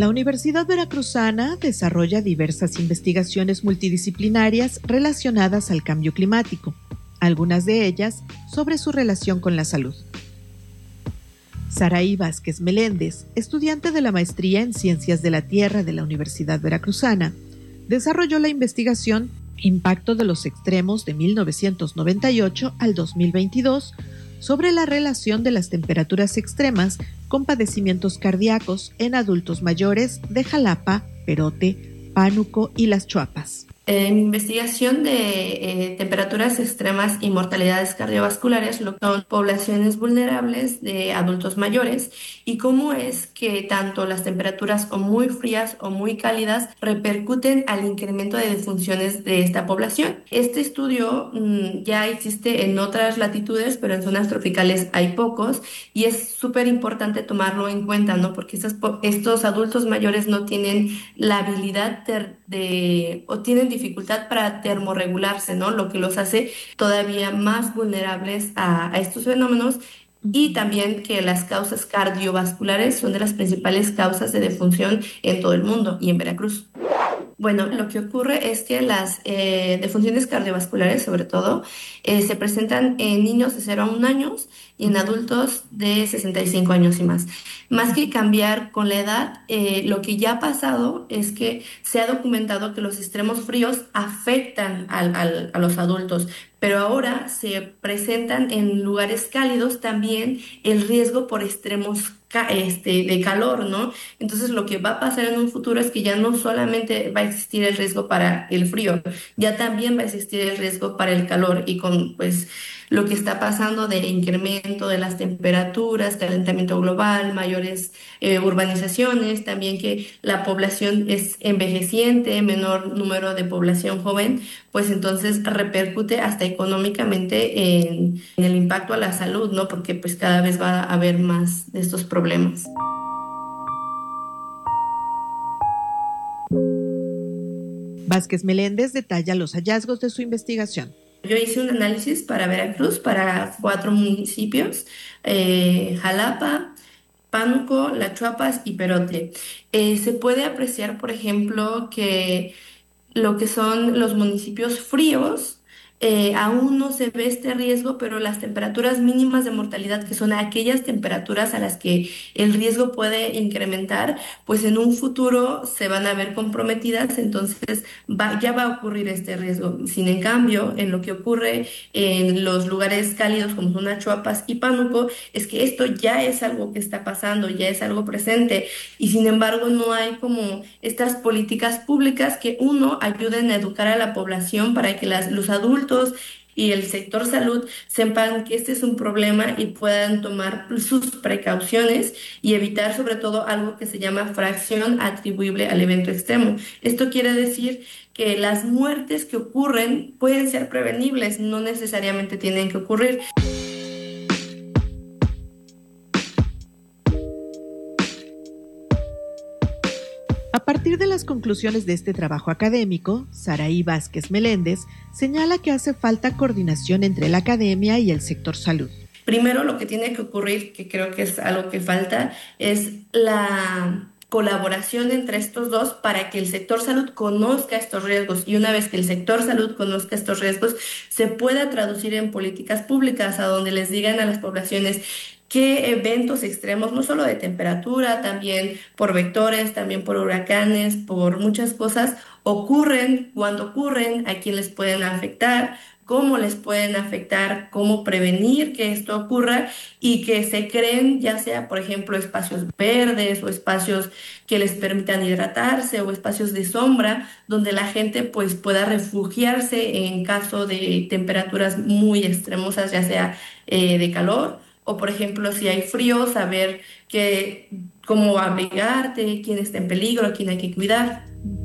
La Universidad Veracruzana desarrolla diversas investigaciones multidisciplinarias relacionadas al cambio climático, algunas de ellas sobre su relación con la salud. Saraí Vázquez Meléndez, estudiante de la maestría en Ciencias de la Tierra de la Universidad Veracruzana, desarrolló la investigación Impacto de los extremos de 1998 al 2022 sobre la relación de las temperaturas extremas con padecimientos cardíacos en adultos mayores de Jalapa, Perote, Pánuco y Las Chuapas. Mi investigación de temperaturas extremas y mortalidades cardiovasculares lo son poblaciones vulnerables de adultos mayores y cómo es que tanto las temperaturas o muy frías o muy cálidas repercuten al incremento de defunciones de esta población. Este estudio ya existe en otras latitudes, pero en zonas tropicales hay pocos y es súper importante tomarlo en cuenta, ¿no? Porque estos adultos mayores no tienen la habilidad o tienen dificultad para termorregularse, ¿no? Lo que los hace todavía más vulnerables a estos fenómenos y también que las causas cardiovasculares son de las principales causas de defunción en todo el mundo y en Veracruz. Bueno, lo que ocurre es que las defunciones cardiovasculares, sobre todo, se presentan en niños de 0 a 1 años y en adultos de 65 años y más. Más que cambiar con la edad, lo que ya ha pasado es que se ha documentado que los extremos fríos afectan a los adultos, pero ahora se presentan en lugares cálidos también el riesgo por extremos de calor, ¿no? Entonces lo que va a pasar en un futuro es que ya no solamente va a existir el riesgo para el frío, ya también va a existir el riesgo para el calor y con pues lo que está pasando de incremento de las temperaturas, calentamiento global, mayores urbanizaciones, también que la población es envejeciente, menor número de población joven, pues entonces repercute hasta económicamente en el impacto a la salud, ¿no? Porque pues cada vez va a haber más de estos problemas. Vázquez Meléndez detalla los hallazgos de su investigación. Yo hice un análisis para Veracruz, para 4 municipios, Jalapa, Pánuco, Las Chuapas y Perote. Se puede apreciar, por ejemplo, que lo que son los municipios fríos, aún no se ve este riesgo, pero las temperaturas mínimas de mortalidad, que son aquellas temperaturas a las que el riesgo puede incrementar, pues en un futuro se van a ver comprometidas, entonces ya va a ocurrir este riesgo. Sin en cambio, en lo que ocurre en los lugares cálidos como son Achuapas y Pánuco, es que esto ya es algo que está pasando, ya es algo presente y sin embargo no hay como estas políticas públicas que uno ayuden a educar a la población para que los adultos y el sector salud sepan que este es un problema y puedan tomar sus precauciones y evitar sobre todo algo que se llama fracción atribuible al evento extremo. Esto quiere decir que las muertes que ocurren pueden ser prevenibles, no necesariamente tienen que ocurrir. A partir de las conclusiones de este trabajo académico, Saraí Vázquez Meléndez señala que hace falta coordinación entre la academia y el sector salud. Primero, lo que tiene que ocurrir, que creo que es algo que falta, es la colaboración entre estos dos para que el sector salud conozca estos riesgos y una vez que el sector salud conozca estos riesgos, se pueda traducir en políticas públicas a donde les digan a las poblaciones qué eventos extremos, no solo de temperatura, también por vectores, también por huracanes, por muchas cosas, ocurren, cuando ocurren, a quién les pueden afectar, cómo les pueden afectar, cómo prevenir que esto ocurra y que se creen ya sea, por ejemplo, espacios verdes o espacios que les permitan hidratarse o espacios de sombra donde la gente pues pueda refugiarse en caso de temperaturas muy extremosas, ya sea de calor o, por ejemplo, si hay frío, saber cómo abrigarte, quién está en peligro, quién hay que cuidar.